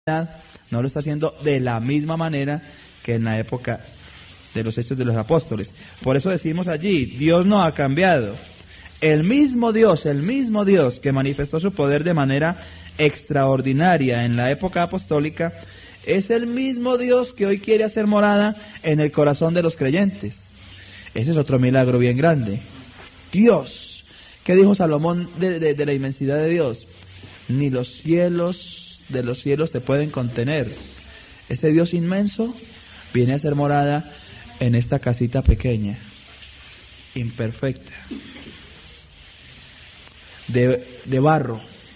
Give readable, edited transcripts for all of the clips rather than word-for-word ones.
no lo está haciendo de la misma manera que en la época de los Hechos de los Apóstoles. Por eso decimos allí, Dios no ha cambiado. El mismo Dios que manifestó su poder de manera extraordinaria en la época apostólica, es el mismo Dios que hoy quiere hacer morada en el corazón de los creyentes. Ese es otro milagro bien grande. Dios, ¿qué dijo Salomón de la inmensidad de Dios? Ni los cielos de los cielos te pueden contener. Ese Dios inmenso viene a hacer morada en esta casita pequeña, imperfecta, de barro.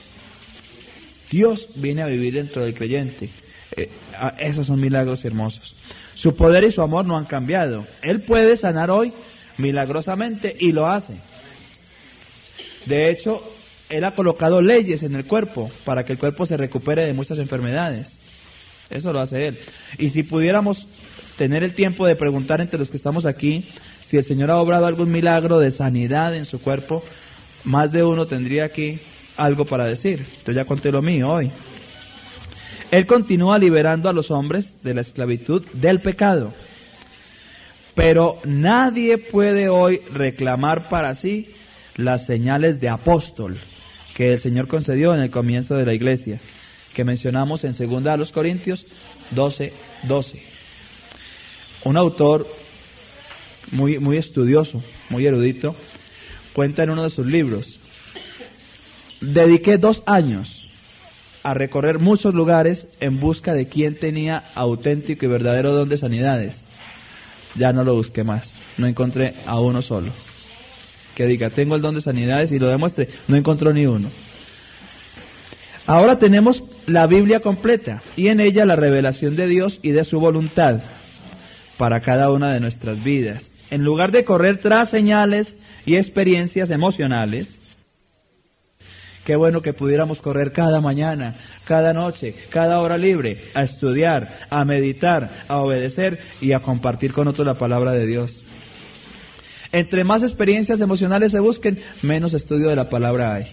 Dios viene a vivir dentro del creyente. Esos son milagros hermosos. Su poder y su amor no han cambiado. Él puede sanar hoy milagrosamente y lo hace. De hecho, Él ha colocado leyes en el cuerpo para que el cuerpo se recupere de muchas enfermedades. Eso lo hace Él. Y si pudiéramos tener el tiempo de preguntar entre los que estamos aquí si el Señor ha obrado algún milagro de sanidad en su cuerpo, más de uno tendría aquí algo para decir. Yo ya conté lo mío hoy. Él continúa liberando a los hombres de la esclavitud del pecado. Pero nadie puede hoy reclamar para sí las señales de apóstol que el Señor concedió en el comienzo de la iglesia, que mencionamos en 2 Corintios 12:12. Un autor muy estudioso, muy erudito, cuenta en uno de sus libros: dediqué 2 años a recorrer muchos lugares en busca de quien tenía auténtico y verdadero don de sanidades. Ya no lo busqué más, no encontré a uno solo que diga, tengo el don de sanidades y lo demuestre. No encontró ni uno. Ahora tenemos la Biblia completa y en ella la revelación de Dios y de su voluntad para cada una de nuestras vidas. En lugar de correr tras señales y experiencias emocionales, qué bueno que pudiéramos correr cada mañana, cada noche, cada hora libre, a estudiar, a meditar, a obedecer y a compartir con otros la palabra de Dios. Entre más experiencias emocionales se busquen, menos estudio de la palabra hay.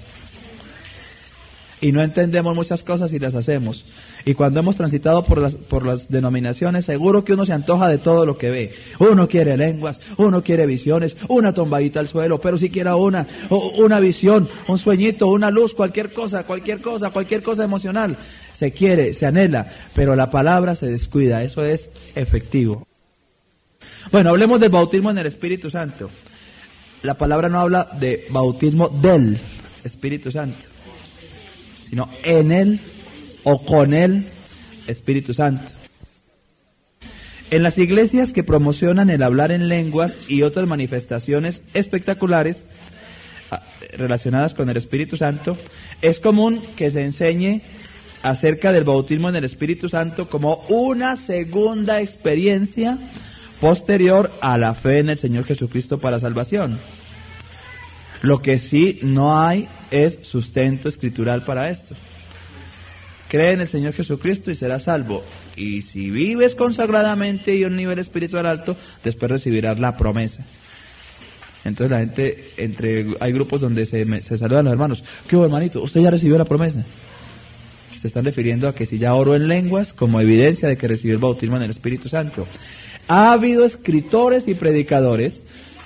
Y no entendemos muchas cosas y las hacemos. Y cuando hemos transitado por las denominaciones, seguro que uno se antoja de todo lo que ve. Uno quiere lenguas, uno quiere visiones, una tombadita al suelo, pero siquiera una visión, un sueñito, una luz, cualquier cosa emocional. Se quiere, se anhela, pero la palabra se descuida, eso es efectivo. Bueno, hablemos del bautismo en el Espíritu Santo. La palabra no habla de bautismo del Espíritu Santo, sino en él o con el Espíritu Santo. En las iglesias que promocionan el hablar en lenguas y otras manifestaciones espectaculares relacionadas con el Espíritu Santo, es común que se enseñe acerca del bautismo en el Espíritu Santo como una segunda experiencia posterior a la fe en el Señor Jesucristo para salvación. Lo que sí no hay es sustento escritural para esto. Cree en el Señor Jesucristo y serás salvo. Y si vives consagradamente y a un nivel espiritual alto, después recibirás la promesa. Entonces la gente, hay grupos donde se saludan los hermanos. ¿Qué hubo, hermanito? ¿Usted ya recibió la promesa? Se están refiriendo a que si ya oró en lenguas, como evidencia de que recibió el bautismo en el Espíritu Santo. Ha habido escritores y predicadores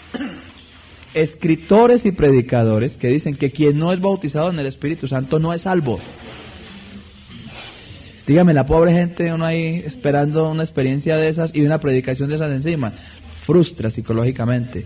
que dicen que quien no es bautizado en el Espíritu Santo no es salvo. Dígame, la pobre gente, uno ahí esperando una experiencia de esas y una predicación de esas encima, frustra psicológicamente.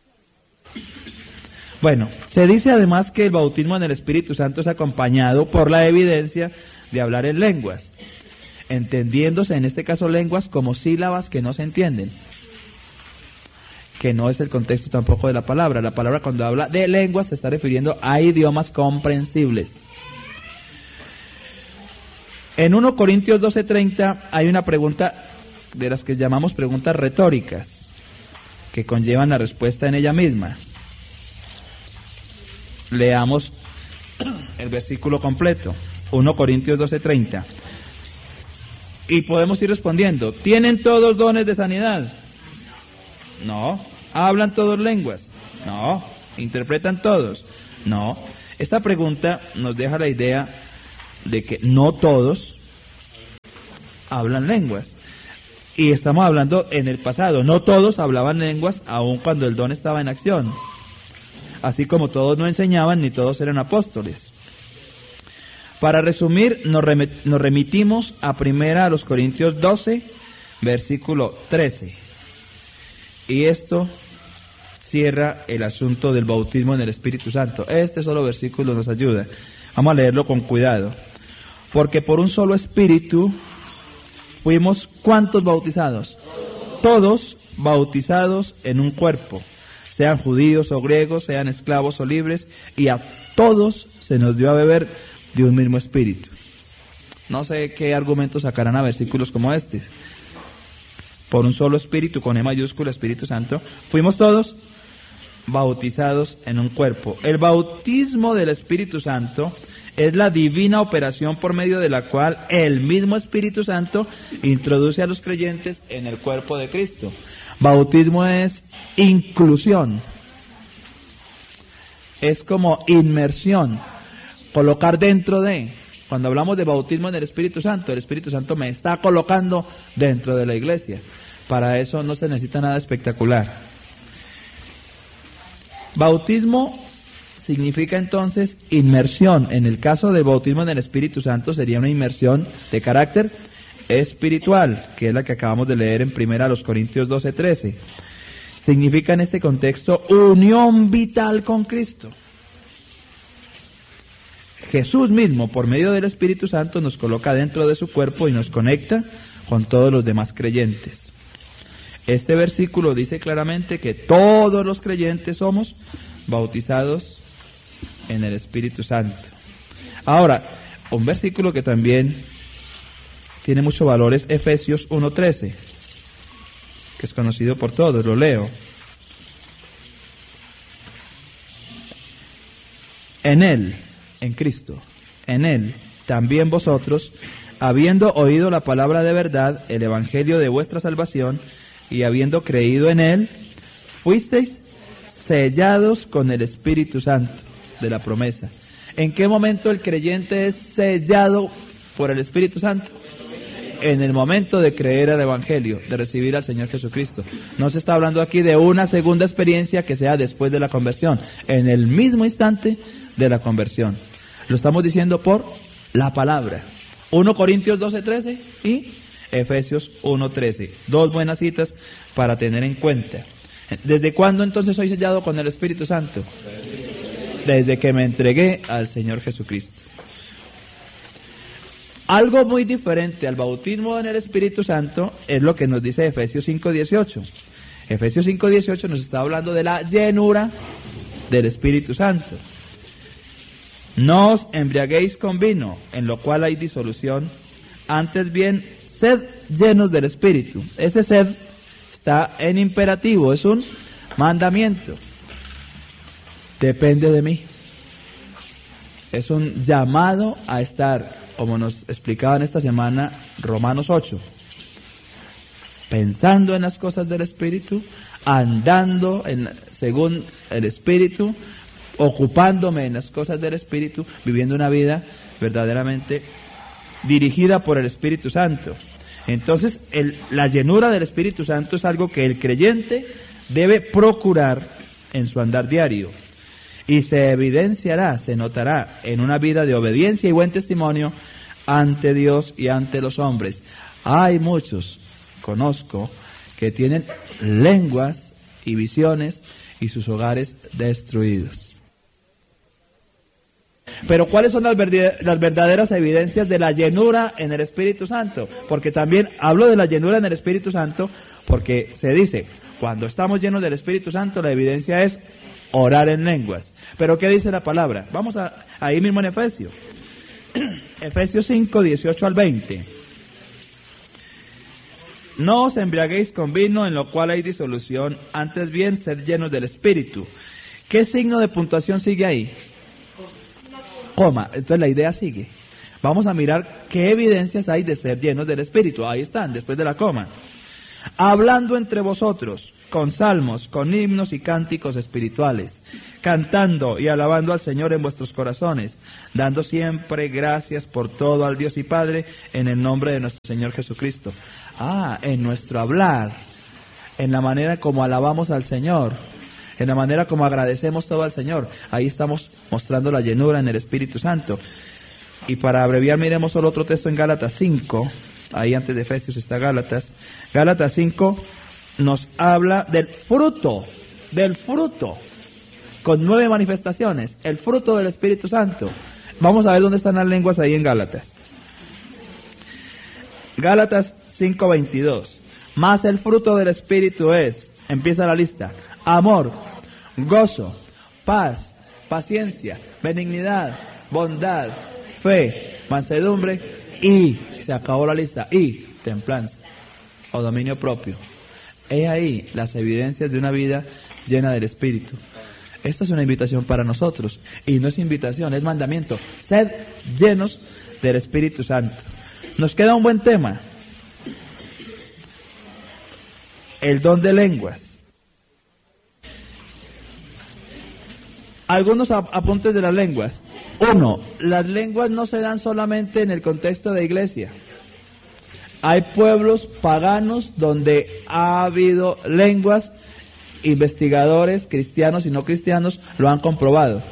Bueno, se dice además que el bautismo en el Espíritu Santo es acompañado por la evidencia de hablar en lenguas, entendiéndose en este caso lenguas como sílabas que no se entienden, que no es el contexto tampoco de la palabra. La palabra cuando habla de lenguas se está refiriendo a idiomas comprensibles. En 1 Corintios 12:30 hay una pregunta de las que llamamos preguntas retóricas, que conllevan la respuesta en ella misma. Leamos el versículo completo, 1 Corintios 12:30. Y podemos ir respondiendo, ¿tienen todos dones de sanidad? No. ¿Hablan todos lenguas? No. ¿Interpretan todos? No. Esta pregunta nos deja la idea de que no todos hablan lenguas. Y estamos hablando en el pasado. No todos hablaban lenguas, aun cuando el don estaba en acción. Así como todos no enseñaban, ni todos eran apóstoles. Para resumir, nos remitimos a 1 Corintios 12, versículo 13. Y esto cierra el asunto del bautismo en el Espíritu Santo. Este solo versículo nos ayuda. Vamos a leerlo con cuidado. Porque por un solo Espíritu fuimos, ¿cuántos bautizados? Todos bautizados en un cuerpo, sean judíos o griegos, sean esclavos o libres, y a todos se nos dio a beber de un mismo Espíritu. No sé qué argumentos sacarán a versículos como este. Por un solo Espíritu, con E mayúscula, Espíritu Santo, fuimos todos bautizados en un cuerpo. El bautismo del Espíritu Santo es la divina operación por medio de la cual el mismo Espíritu Santo introduce a los creyentes en el cuerpo de Cristo. Bautismo es inclusión, es como inmersión, colocar dentro de. Cuando hablamos de bautismo en el Espíritu Santo me está colocando dentro de la iglesia. Para eso no se necesita nada espectacular. Bautismo significa entonces inmersión. En el caso del bautismo en el Espíritu Santo sería una inmersión de carácter espiritual, que es la que acabamos de leer en 1 Corintios 12:13. Significa en este contexto unión vital con Cristo. Jesús mismo, por medio del Espíritu Santo, nos coloca dentro de su cuerpo y nos conecta con todos los demás creyentes. Este versículo dice claramente que todos los creyentes somos bautizados en el Espíritu Santo. Ahora, un versículo que también tiene mucho valor es Efesios 1:13, que es conocido por todos, lo leo. En Él, en Cristo, en Él, también vosotros, habiendo oído la palabra de verdad, el evangelio de vuestra salvación, y habiendo creído en Él, fuisteis sellados con el Espíritu Santo de la promesa. ¿En qué momento el creyente es sellado por el Espíritu Santo? En el momento de creer al Evangelio, de recibir al Señor Jesucristo. No se está hablando aquí de una segunda experiencia que sea después de la conversión, en el mismo instante de la conversión. Lo estamos diciendo por la palabra. 1 Corintios 12:13 y Efesios 1:13. Dos buenas citas para tener en cuenta. ¿Desde cuándo entonces soy sellado con el Espíritu Santo? Desde que me entregué al Señor Jesucristo. Algo muy diferente al bautismo en el Espíritu Santo es lo que nos dice Efesios 5:18. Efesios 5:18 nos está hablando de la llenura del Espíritu Santo. No os embriaguéis con vino, en lo cual hay disolución, antes bien, sed llenos del Espíritu. Ese sed está en imperativo, es un mandamiento. Depende de mí. Es un llamado a estar, como nos explicaban esta semana, Romanos 8. Pensando en las cosas del Espíritu, andando según el Espíritu, ocupándome en las cosas del Espíritu, viviendo una vida verdaderamente dirigida por el Espíritu Santo. Entonces, la llenura del Espíritu Santo es algo que el creyente debe procurar en su andar diario. Y se evidenciará, se notará en una vida de obediencia y buen testimonio ante Dios y ante los hombres. Hay muchos, conozco, que tienen lenguas y visiones y sus hogares destruidos. Pero ¿cuáles son las verdaderas evidencias de la llenura en el Espíritu Santo? Porque también hablo de la llenura en el Espíritu Santo porque se dice, cuando estamos llenos del Espíritu Santo, la evidencia es orar en lenguas. Pero ¿qué dice la palabra? Vamos ahí mismo en Efesios. Efesios 5:18 al 20. No os embriaguéis con vino, en lo cual hay disolución, antes bien sed llenos del Espíritu. ¿Qué signo de puntuación sigue ahí? Coma. Entonces la idea sigue. Vamos a mirar qué evidencias hay de ser llenos del Espíritu. Ahí están, después de la coma. hablando entre vosotros con salmos, con himnos y cánticos espirituales, cantando y alabando al Señor en vuestros corazones, dando siempre gracias por todo al Dios y Padre en el nombre de nuestro Señor Jesucristo. En nuestro hablar, en la manera como alabamos al Señor, en la manera como agradecemos todo al Señor, ahí estamos mostrando la llenura en el Espíritu Santo. Y para abreviar, miremos solo otro texto en Gálatas 5, ahí antes de Efesios está Gálatas. Gálatas 5 nos habla del fruto, con 9 manifestaciones, el fruto del Espíritu Santo. Vamos a ver dónde están las lenguas ahí en Gálatas. Gálatas 5:22. Mas el fruto del Espíritu es, empieza la lista: amor, gozo, paz, paciencia, benignidad, bondad, fe, mansedumbre y, se acabó la lista, y templanza o dominio propio. He ahí las evidencias de una vida llena del Espíritu. Esta es una invitación para nosotros, y no es invitación, es mandamiento: sed llenos del Espíritu Santo. Nos queda un buen tema: el don de lenguas. Algunos apuntes de las lenguas. 1. Las lenguas no se dan solamente en el contexto de iglesia. Hay pueblos paganos donde ha habido lenguas. Investigadores cristianos y no cristianos lo han comprobado.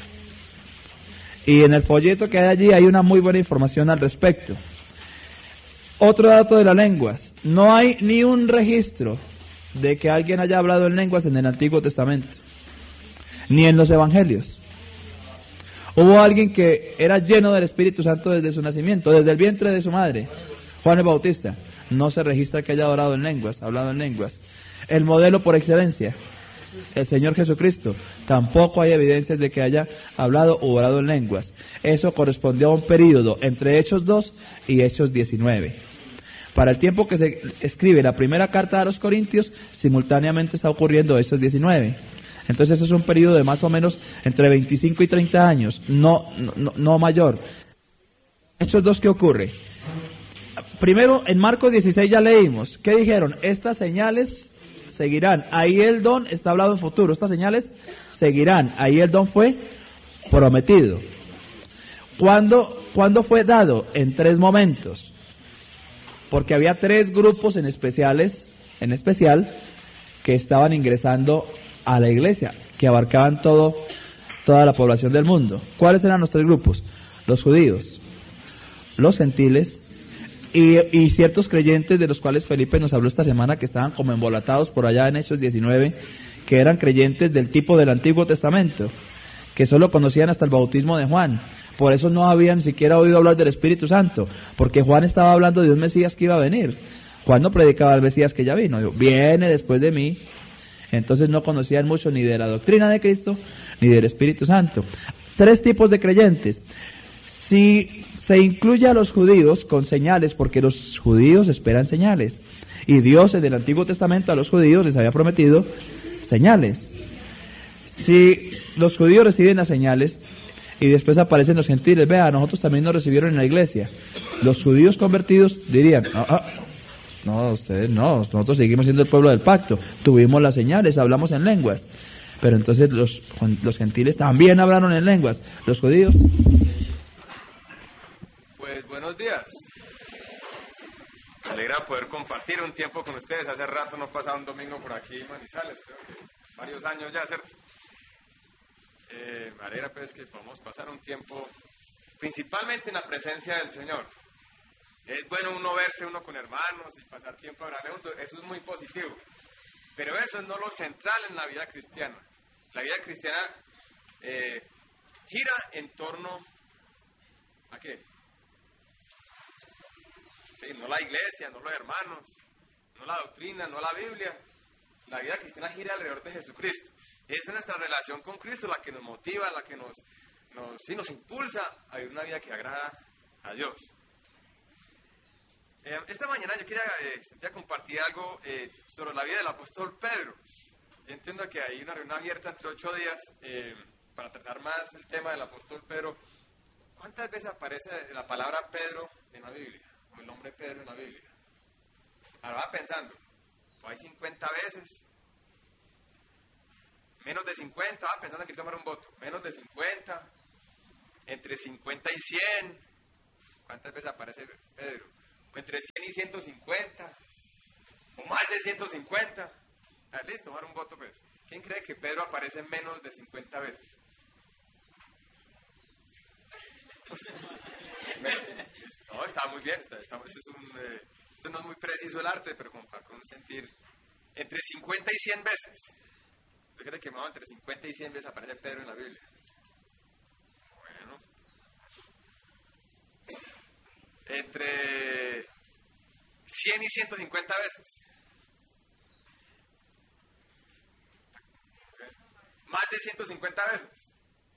Y en el folleto que hay allí hay una muy buena información al respecto. Otro dato de las lenguas: no hay ni un registro de que alguien haya hablado en lenguas en el Antiguo Testamento, ni en los Evangelios. Hubo alguien que era lleno del Espíritu Santo desde su nacimiento, desde el vientre de su madre, Juan el Bautista. No se registra que haya hablado en lenguas. El modelo por excelencia, el Señor Jesucristo, tampoco hay evidencias de que haya hablado o orado en lenguas. Eso correspondió a un período entre Hechos 2 y Hechos 19. Para el tiempo que se escribe la primera carta a los Corintios, simultáneamente está ocurriendo Hechos 19. Entonces eso es un periodo de más o menos entre 25 y 30 años, no mayor. Hechos 2, ¿qué ocurre? Primero, en Marcos 16 ya leímos. ¿Qué dijeron? Estas señales seguirán. Ahí el don está hablado en futuro. Estas señales seguirán. Ahí el don fue prometido. ¿Cuándo fue dado? En 3 momentos. Porque había 3 grupos en especial que estaban ingresando a la iglesia, que abarcaban toda la población del mundo. ¿Cuáles eran los 3 grupos? Los judíos, los gentiles y ciertos creyentes, de los cuales Felipe nos habló esta semana, que estaban como embolatados por allá en Hechos 19, que eran creyentes del tipo del Antiguo Testamento, que solo conocían hasta el bautismo de Juan. Por eso no habían siquiera oído hablar del Espíritu Santo, porque Juan estaba hablando de un Mesías que iba a venir. Juan no predicaba al Mesías que ya vino, dijo: viene después de mí. Entonces no conocían mucho ni de la doctrina de Cristo, ni del Espíritu Santo. 3 tipos de creyentes. Si se incluye a los judíos con señales, porque los judíos esperan señales, y Dios en el Antiguo Testamento a los judíos les había prometido señales. Si los judíos reciben las señales y después aparecen los gentiles: vea, nosotros también nos recibieron en la iglesia. Los judíos convertidos dirían: no, ustedes no, nosotros seguimos siendo el pueblo del pacto, tuvimos las señales, hablamos en lenguas. Pero entonces los gentiles también hablaron en lenguas. Los judíos. Pues buenos días. Me alegra poder compartir un tiempo con ustedes. Hace rato no pasaba un domingo por aquí en Manizales, creo que varios años ya, ¿cierto? Me alegra pues que podamos pasar un tiempo principalmente en la presencia del Señor. Es bueno uno verse uno con hermanos y pasar tiempo hablando juntos, eso es muy positivo. Pero eso no es lo central en la vida cristiana. La vida cristiana gira en torno ¿a qué? Sí, no la iglesia, no los hermanos, no la doctrina, no la Biblia. La vida cristiana gira alrededor de Jesucristo. Es nuestra relación con Cristo la que nos motiva, la que nos impulsa a vivir una vida que agrada a Dios. Esta mañana yo quería compartir algo sobre la vida del apóstol Pedro. Yo entiendo que hay una reunión abierta entre 8 días para tratar más el tema del apóstol Pedro. ¿Cuántas veces aparece la palabra Pedro en la Biblia? O el nombre Pedro en la Biblia. Ahora va pensando. o hay 50 veces. Menos de 50, pensando que tomar un voto. Menos de 50, entre 50 y 100. ¿Cuántas veces aparece Pedro? O entre 100 y 150, o más de 150. A ver, listo, tomar un voto pues. ¿Quién cree que Pedro aparece menos de 50 veces? No, está muy bien. Esto no es muy preciso el arte, pero como para sentir. Entre 50 y 100 veces. ¿Usted cree que entre 50 y 100 veces aparece Pedro en la Biblia? Bueno. Entre 100 y 150 veces. Más de 150 veces.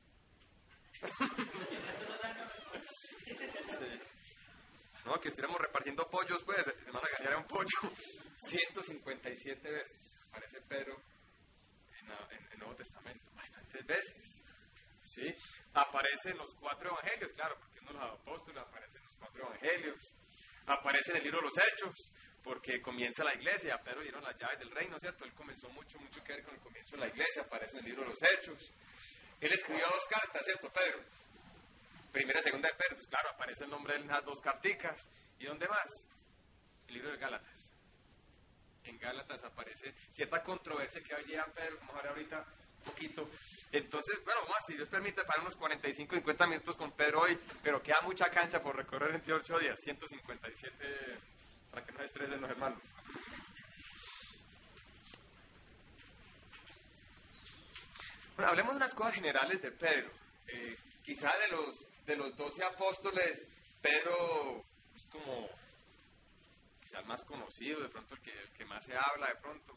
Sí. No, que estuviéramos repartiendo pollos, pues, hermano, ganar un pollo. 157 veces aparece Pedro en el Nuevo Testamento. Bastantes veces. ¿Sí? Aparece en los 4 evangelios, claro, porque uno de los apóstoles aparece en los 4 evangelios. Aparece en el libro de los Hechos, porque comienza la iglesia. A Pedro dieron las llaves del reino, ¿cierto? Él comenzó mucho que ver con el comienzo de la iglesia. Aparece en el libro de los Hechos. Él escribió 2 cartas, ¿cierto, Pedro? Primera y segunda de Pedro, pues claro, aparece el nombre de él en las 2 carticas. ¿Y dónde más? El libro de Gálatas. En Gálatas aparece cierta controversia que había Pedro, vamos a ver ahorita un poquito. Entonces, bueno, más, si Dios permite, para unos 45, 50 minutos con Pedro hoy, pero queda mucha cancha por recorrer 28 días, 157, para que no se estresen los hermanos. Bueno, hablemos de unas cosas generales de Pedro. Quizá de los 12 apóstoles, Pedro es como quizá el más conocido, de pronto el que más se habla, de pronto.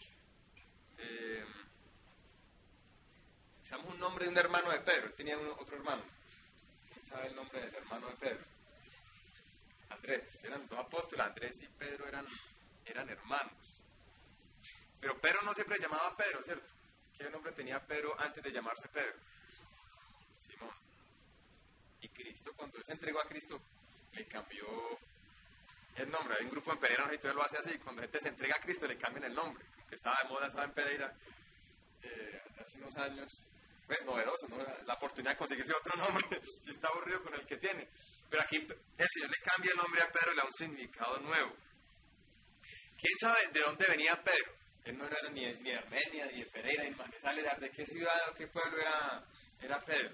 Quizás un nombre de un hermano de Pedro. Él tenía otro hermano. ¿Quién sabe el nombre del hermano de Pedro? Andrés. Eran 2 apóstoles, Andrés y Pedro eran hermanos. Pero Pedro no siempre llamaba Pedro, ¿cierto? ¿Qué nombre tenía Pedro antes de llamarse Pedro? Simón. Y Cristo, cuando él se entregó a Cristo, le cambió el nombre. Hay un grupo en Pereira, no sé si todavía lo hace así. Cuando la gente se entrega a Cristo, le cambian el nombre. Que estaba de moda, estaba en Pereira hace unos años. Pues novedoso, ¿no? La oportunidad de conseguirse otro nombre, si está aburrido con el que tiene. Pero aquí el Señor le cambia el nombre a Pedro y le da un significado nuevo. ¿Quién sabe de dónde venía Pedro? Él no era ni de Armenia, ni de Pereira, ni Manizales. ¿De qué ciudad o qué pueblo era Pedro?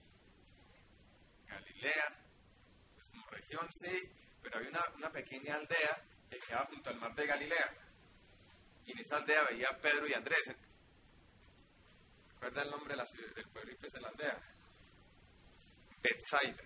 Galilea, pues como región sí, pero había una pequeña aldea que quedaba junto al mar de Galilea. Y en esa aldea veía a Pedro y Andrés. ¿Recuerda el nombre del pueblo y de la aldea? Betsaida.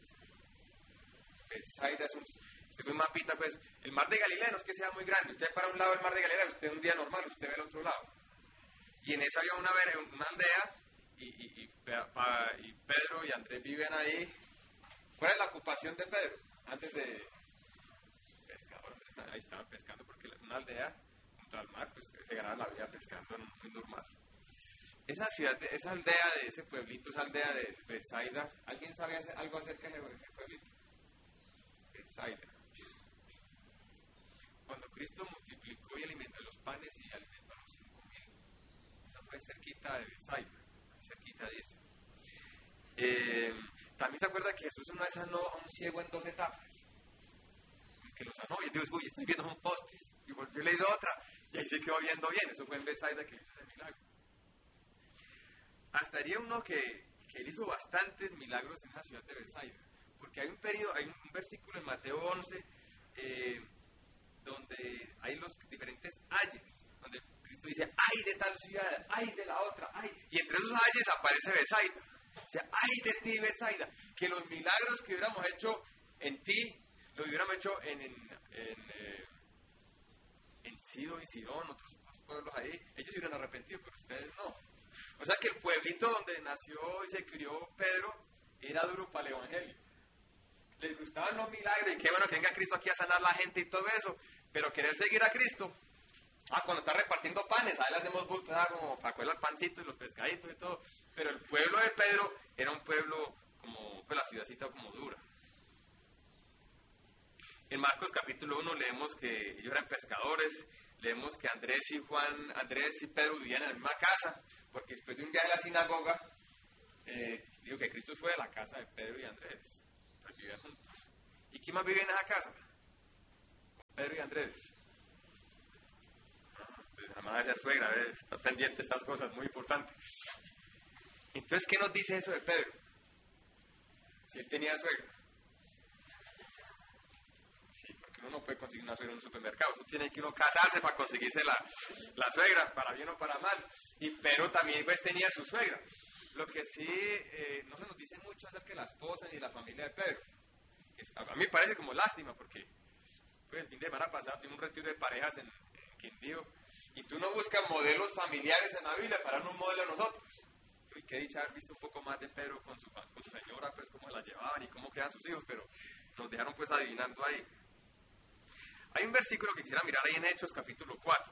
Betsaida es usted ve un mapita, pues, el mar de Galilea no es que sea muy grande. Usted para un lado del mar de Galilea, usted un día normal, usted ve el otro lado. Y en esa había una aldea, y Pedro y Andrés viven ahí. ¿Cuál es la ocupación de Pedro? Antes de pescador, ahí estaban pescando, porque una aldea junto al mar, pues se ganaba la vida pescando, muy normal. Esa aldea de ese pueblito, esa aldea de Betsaida, ¿alguien sabe algo acerca de ese pueblito? Betsaida. Cuando Cristo multiplicó y alimentó los panes y alimentó a los 5,000, eso fue cerquita de Betsaida, cerquita dice. También se acuerda que Jesús una vez sanó a un ciego en 2 etapas. Que lo sanó y él dijo, uy, estoy viendo son postes. Y volvió y le hizo otra. Y ahí se quedó viendo bien. Eso fue en Betsaida que hizo ese milagro. Hasta haría uno que él hizo bastantes milagros en la ciudad de Betsaida. Porque hay un versículo en Mateo 11 donde hay los diferentes ayes. Donde Cristo dice, ay de tal ciudad, ay de la otra, ay. Y entre esos ayes aparece Betsaida. O sea, ay de ti, Betsaida, que los milagros que hubiéramos hecho en ti, lo hubiéramos hecho en Sido y Sidón, otros pueblos ahí, ellos se hubieran arrepentido, pero ustedes no. O sea que el pueblito donde nació y se crió Pedro era duro para el evangelio. Les gustaban los milagros y qué bueno que venga Cristo aquí a sanar la gente y todo eso, pero querer seguir a Cristo. Cuando está repartiendo panes, ahí le hacemos bulto, como para coger los pancitos y los pescaditos y todo. Pero el pueblo de Pedro era un pueblo como, pues la ciudadcita como dura. En Marcos capítulo 1 leemos que ellos eran pescadores, leemos que Andrés y Pedro vivían en la misma casa, porque después de un viaje a la sinagoga, digo que Cristo fue a la casa de Pedro y Andrés, pues vivían juntos. ¿Y quién más vive en esa casa? Pedro y Andrés. Jamás de ser suegra, está pendiente de estas cosas, muy importante. Entonces, ¿qué nos dice eso de Pedro? Si él tenía suegra. Sí, porque uno no puede conseguir una suegra en un supermercado, uno tiene que uno casarse para conseguirse la suegra, para bien o para mal. Y Pedro también pues tenía su suegra. Lo que sí no se nos dice mucho acerca de la esposa ni de la familia de Pedro. A mí me parece como lástima, porque pues, el fin de semana pasado tuve un retiro de parejas en Quindío, y tú no buscas modelos familiares en la Biblia para dar un modelo a nosotros. Y qué dicha haber visto un poco más de Pedro con su señora, pues cómo la llevaban y cómo quedan sus hijos, pero nos dejaron pues adivinando ahí. Hay un versículo que quisiera mirar ahí en Hechos capítulo 4.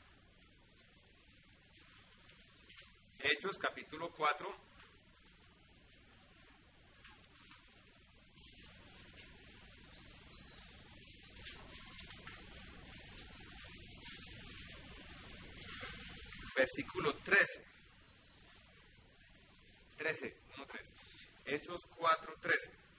Hechos capítulo 4. Versículo 13. 1:13. Hechos 4:13.